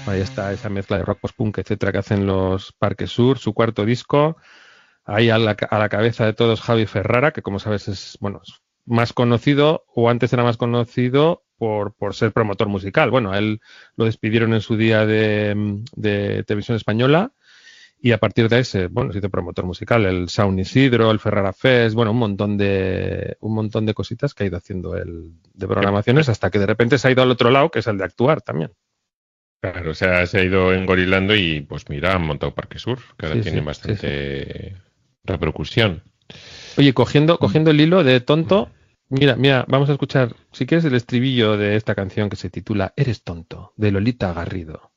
Ahí está esa mezcla de rock, post-punk, etcétera, que hacen los Parques Sur, su cuarto disco. Ahí a la cabeza de todos Javi Ferrara, que como sabes es, bueno, es más conocido, o antes era más conocido por ser promotor musical. Bueno, a él lo despidieron en su día de Televisión Española y a partir de ese, bueno, se hizo promotor musical, el Sound Isidro, el Ferrara Fest, bueno, un montón de cositas que ha ido haciendo él de programaciones hasta que de repente se ha ido al otro lado, que es el de actuar también. Claro, o sea, se ha ido engorilando y pues mira, han montado Parque Sur, que ahora Sí, tienen sí, sí, sí. bastante repercusión. Oye, cogiendo el hilo de tonto, mira, vamos a escuchar, si quieres, el estribillo de esta canción que se titula Eres tonto, de Lolita Garrido.